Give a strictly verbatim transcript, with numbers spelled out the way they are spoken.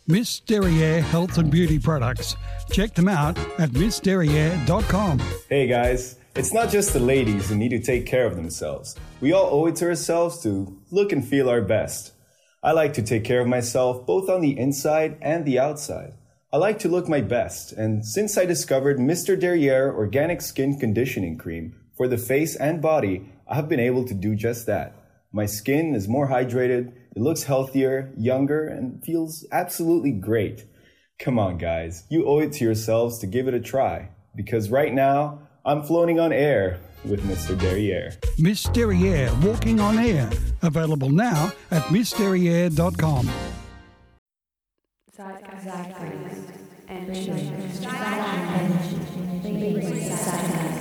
Miss Derriere Health and Beauty Products. Check them out at miss derriere dot com. Hey guys, it's not just the ladies who need to take care of themselves. We all owe it to ourselves to look and feel our best. I like to take care of myself both on the inside and the outside. I like to look my best, and since I discovered Mister Derriere Organic Skin Conditioning Cream for the face and body, I have been able to do just that. My skin is more hydrated, it looks healthier, younger, and feels absolutely great. Come on guys, you owe it to yourselves to give it a try, because right now, I'm floating on air with Mister Derriere. Miss Derriere Walking on Air. Available now at miss derriere dot com. Zeitgeist and